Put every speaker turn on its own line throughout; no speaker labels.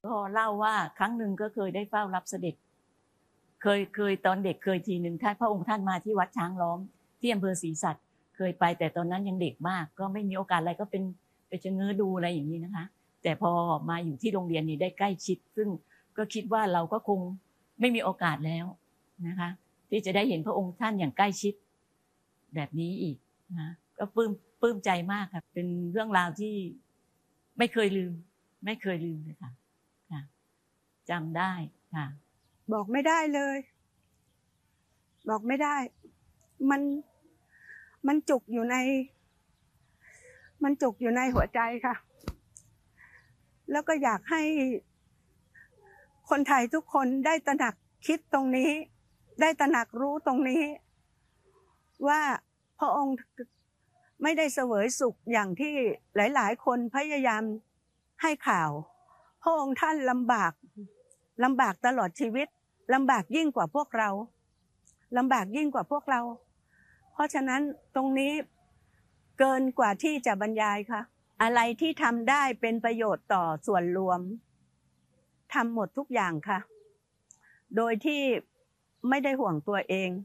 ก็เล่าว่าครั้งหนึ่งก็เคยได้เฝ้ารับเสด็จเคยตอนเด็กเคยทีหนึ่งท่านพระองค์ท่านมาที่วัดช้างล้อมที่อำเภอศรีสัตย์เคยไปแต่ตอนนั้นยังเด็กมากก็ไม่มีโอกาสอะไรก็เป็นไปชะเง้อดูอะไรอย่างนี้นะคะแต่พอมาอยู่ที่โรงเรียนนี้ได้ใกล้ชิดซึ่งก็คิดว่าเราก็คงไม่มีโอกาสแล้วนะคะที่จะได้เห็นพระองค์ท่านอย่างใกล้ชิดแบบนี้อีกนะก็ปลื้มใจมากค่ะเป็นเรื่องราวที่ไม่เคยลืมเลยค่ะจำได้ค่ะ
บอกไม่ได้เลยบอกไม่ได้มันจุกอยู่ในหัวใจค่ะแล้วก็อยากให้คนไทยทุกคนได้ตระหนักคิดตรงนี้ได้ตระหนักรู้ตรงนี้ว่าพระองค์ไม่ได้เสวยสุขอย่างที่หลายๆคนพยายามให้ข่าวพระองค์ท่านลำบากตลอดชีวิตลำบากยิ่งกว่าพวกเราเพราะฉะนั้นตรงนี้เกินกว่าที่จะบรรยายค่ะอะไรที่ทำได้เป็นประโยชน์ต่อส่วนรวมทำหมดทุกอย่างค่ะโดยที่ไม่ได้ห่วงตัวเอง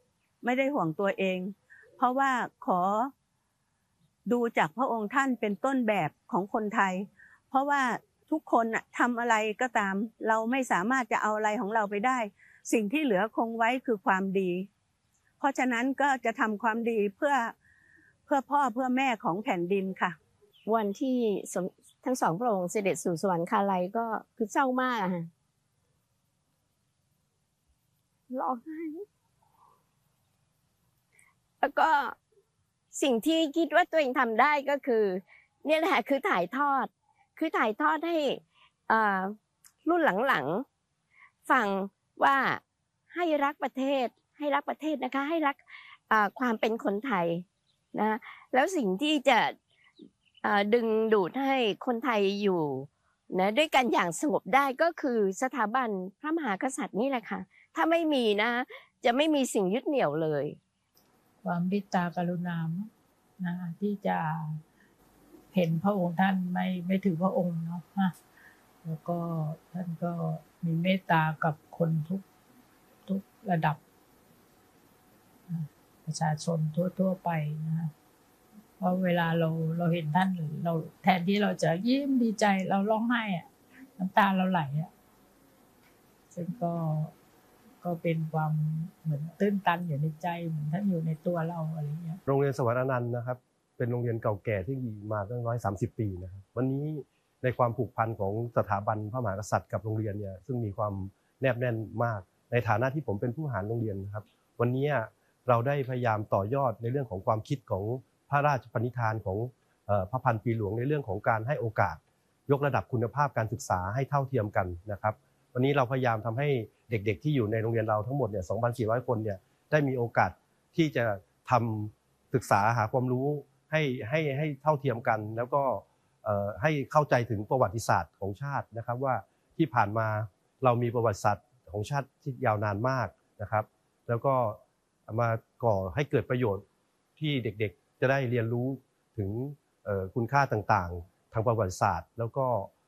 เพราะว่าขอดูจากพระองค์ท่านเป็นต้นแบบของคนไทยเพราะว่าทุกคนทำอะไรก็ตามเราไม่สามารถจะเอาอะไรของเราไปได้สิ่งที่เหลือคงไว้คือความดีเพราะฉะนั้นก็จะทำความดีเพื่อพ่อเพื่อแม่ของแผ่นดินค่ะ
วันที่ทั้งสองพระองค์เสด็จสู่สวรรคาลัยก็คือเศร้ามากค่ะร้องไห้แล้วก็สิ่งที่คิดว่าตัวเองทำได้ก็คือเนี่ยแหละคือถ่ายทอดให้รุ่นหลังๆฟังว่าให้รักประเทศนะคะให้รักความเป็นคนไทยนะแล้วสิ่งที่จะดึงดูดให้คนไทยอยู่นะด้วยกันอย่างสงบได้ก็คือสถาบันพระมหากษัตริย์นี่แหละค่ะถ้าไม่มีนะจะไม่มีสิ่งยึดเหนี่ยวเลย
ความเมตตากรุณานะที่จะเห็นพระองค์ท่านไม่ถือพระองค์เนาะแล้วก็ท่านก็มีเมตตากับคนทุกระดับประชาชนทั่วไปนะเพราะเวลาเราเห็นท่านเราแทนที่เราจะยิ้มดีใจเราร้องไห้น้ำตาเราไหลซึ่งก็เป็นความเหมือนตื้นตันอยู่ในใจเหมือนท่านอยู่ในตัวเราอะไรเงี้ย
โรงเรียนสวรรค์อนันต์นะครับเป็นโรงเรียนเก่าแก่ที่มีมาตั้ง130 ปีนะครับวันนี้ในความผูกพันของสถาบันพระมหากษัตริย์กับโรงเรียนเนี่ยซึ่งมีความแนบแน่นมากในฐานะที่ผมเป็นผู้บริหารโรงเรียนนะครับวันนี้เราได้พยายามต่อยอดในเรื่องของความคิดของพระราชปณิธานของพระพันปีหลวงในเรื่องของการให้โอกาสยกระดับคุณภาพการศึกษาให้เท่าเทียมกันนะครับวันนี้เราพยายามทำให้เด็กๆที่อยู่ในโรงเรียนเราทั้งหมดเนี่ย 2,400 คนเนี่ยได้มีโอกาสที่จะทำศึกษาหาความรู้ให้เท่าเทียมกันแล้วก็ให้เข้าใจถึงประวัติศาสตร์ของชาตินะครับว่าที่ผ่านมาเรามีประวัติศาสตร์ของชาติที่ยาวนานมากนะครับแล้วก็มาก่อให้เกิดประโยชน์ที่เด็กๆจะได้เรียนรู้ถึงคุณค่าต่างๆทางประวัติศาสตร์แล้วก็